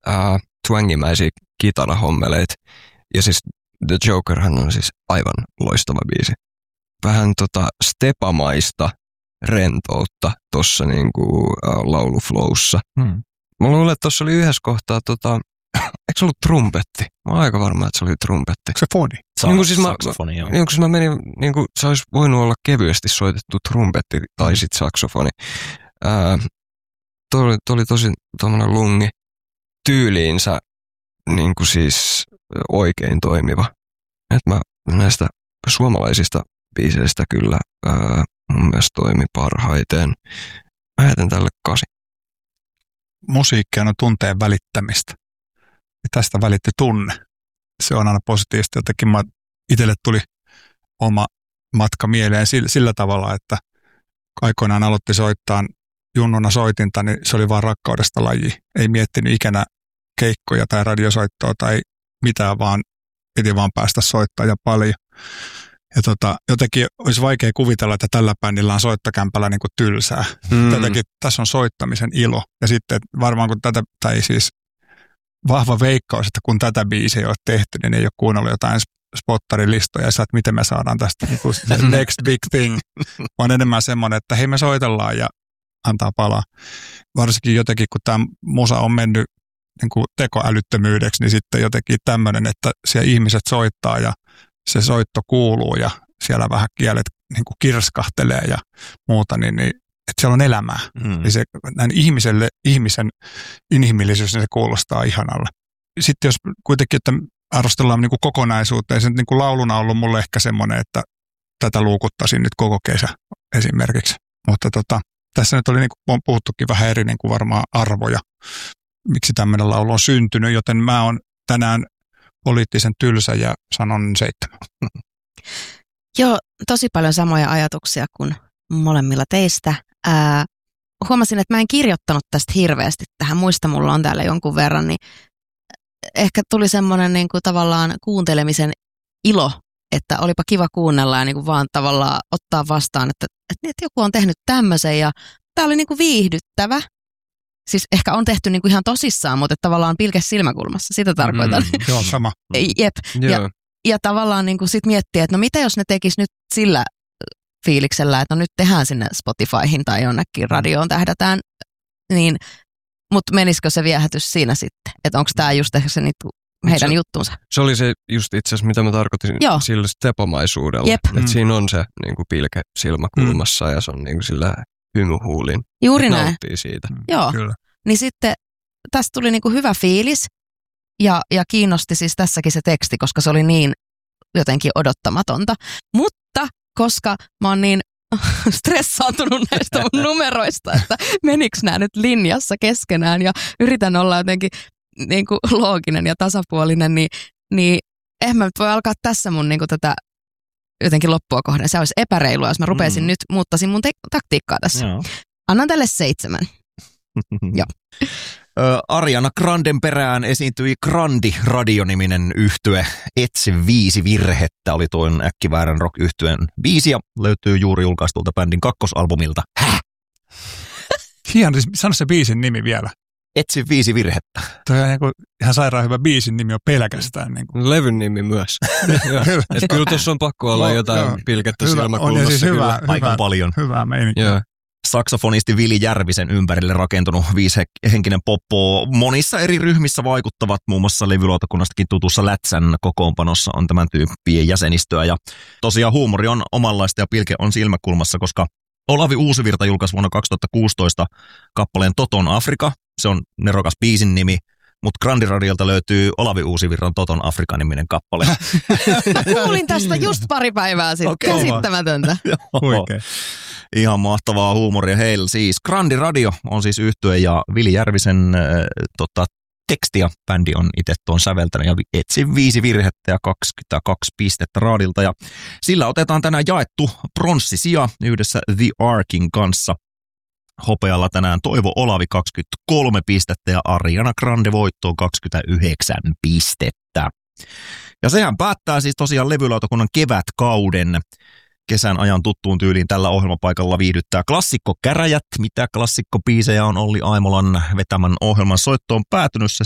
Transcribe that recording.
twangimäisiä kitarahommeleita. Ja siis The Jokerhan on siis aivan loistava biisi. Vähän stepamaista rentoutta tuossa niinku lauluflowssa. Mä luulen, että tuossa oli yhdessä kohtaa, eikö se ollut trumpetti? Mä oon aika varma, että se oli trumpetti. Se foni? Saksofoni, joo. Niin, siis mä menin, niinku, se olisi voinut olla kevyesti soitettu trumpetti tai sit saksofoni. Tuo oli tosi tommonen lungi tyyliinsä niinku siis oikein toimiva. Et mä näistä suomalaisista biiseistä kyllä mun mielestä toimi parhaiten. Mä jätän tälle 8. Musiikki on tunteen välittämistä. Ja tästä välitti tunne. Se on aina positiivista. Jotenkin itselle tuli oma matka mieleen sillä tavalla, että aikoinaan aloitti soittaa junnuna soitinta, niin se oli vaan rakkaudesta laji. Ei miettinyt ikänä keikkoja tai radiosoittoa tai mitään, vaan piti vaan päästä soittaa ja paljon. Ja jotenkin olisi vaikea kuvitella, että tällä bändillä on soittokämpällä niin kuin tylsää. Jotenkin tässä on soittamisen ilo. Ja sitten varmaan kun tätä, tai siis vahva veikkaus, että kun tätä biisiä ei ole tehty, niin ei ole kuunnellut jotain spottarilistoja, että miten me saadaan tästä niin kuin next big thing. Vaan enemmän semmoinen, että hei me soitellaan ja antaa palaa. Varsinkin jotenkin, kun tämä musa on mennyt niin kuin tekoälyttömyydeksi, niin sitten jotenkin tämmöinen, että siellä ihmiset soittaa ja se soitto kuuluu ja siellä vähän kielet niin kuin kirskahtelee ja muuta, niin että siellä on elämää. Niin se näin ihmisen inhimillisyys, niin se kuulostaa ihanalle. Sitten jos kuitenkin, että arvostellaan niin kuin kokonaisuutta, se niin kuin lauluna on ollut mulle ehkä semmoinen, että tätä luukuttaisin nyt koko kesä esimerkiksi. Mutta tässä nyt oli, niin kuin on puhuttukin vähän eri niin kuin varmaan arvoja, miksi tämmöinen laulu on syntynyt, joten mä oon tänään poliittisen tylsä ja sanon 7. Joo, tosi paljon samoja ajatuksia kuin molemmilla teistä. Huomasin, että mä en kirjoittanut tästä hirveästi tähän. Muista mulla on täällä jonkun verran, niin ehkä tuli semmoinen niin kuin tavallaan kuuntelemisen ilo, että olipa kiva kuunnella ja niin kuin vaan tavallaan ottaa vastaan, että joku on tehnyt tämmöisen ja tää oli niin kuin viihdyttävä. Siis ehkä on tehty niinku ihan tosissaan, mutta tavallaan pilke silmäkulmassa, sitä tarkoitan. Joo, sama. Jep. Ja tavallaan niinku sit miettiä, että no mitä jos ne tekis nyt sillä fiiliksellä, että no nyt tehdään sinne Spotifyhin tai jonnekin radioon tähdätään, niin, mutta menisikö se viehätys siinä sitten? Että onko tämä just ehkä se heidän juttunsa? Se oli se just itse asiassa, mitä mä tarkoitin sillä stepamaisuudella. Että siinä on se niinku pilke silmäkulmassa ja se on niinku sillä hymyhuulin. Juuri näin. Nauttii siitä. Joo. Kyllä. Niin sitten tästä tuli niinku hyvä fiilis ja kiinnosti siis tässäkin se teksti, koska se oli niin jotenkin odottamatonta. Mutta koska mä oon niin stressaantunut näistä mun numeroista, että menikö nämä nyt linjassa keskenään ja yritän olla jotenkin niinku looginen ja tasapuolinen, niin eihän mä nyt voi alkaa tässä mun niinku tätä jotenkin loppua kohden. Se olisi epäreilua, jos mä rupeaisin nyt, muuttaisin mun taktiikkaa tässä. Joo. Annan tälle 7. Joo. Ariana Granden perään esiintyi Grandi-radioniminen yhtye. Etsi 5 virhettä oli tuon äkkiväärän rock-yhtyeen biisi ja löytyy juuri julkaistulta bändin 2-albumilta. Hieno, sano se biisin nimi vielä. Etsi 5 virhettä. Toi on ihan sairaan hyvä biisin nimi on pelkästään. Levyn nimi myös. Kyllä tuossa on pakko olla jotain pilkettä silmäkulmassa. Siis aika paljon. Hyvä meininkiä. Saksofonisti Vili Järvisen ympärille rakentunut 5-henkinen poppo. Monissa eri ryhmissä vaikuttavat, muun muassa levylautakunnastakin tutussa Lätsän kokoonpanossa on tämän tyyppien jäsenistöä. Ja tosiaan huumori on omanlaista ja pilke on silmäkulmassa, koska Olavi Uusivirta julkaisi vuonna 2016 kappaleen Toton Afrika. Se on nerokas biisin nimi, mutta Grandi-radiolta löytyy Olavi Uusivirran Toton Afrika-niminen kappale. Kuulin tästä just pari päivää sitten. Okay. Käsittämätöntä. Oikein. Ihan mahtavaa huumoria heillä siis. Grandi-radio on siis yhtye ja Vili Järvisen tekstiä bändi on itse tuon säveltänyt ja etsi 5 virhettä ja 22 pistettä raadilta. Ja sillä otetaan tänään jaettu pronssisija yhdessä The Arkin kanssa. Hopealla tänään Toivo Olavi 23 pistettä ja Ariana Grande voittoon 29 pistettä. Ja sehän päättää siis tosiaan levylautakunnan kevätkauden. Kesän ajan tuttuun tyyliin tällä ohjelmapaikalla viihdyttää klassikkokäräjät. Mitä klassikkobiisejä on Olli Aimolan vetämän ohjelman soittoon päätynyt? Se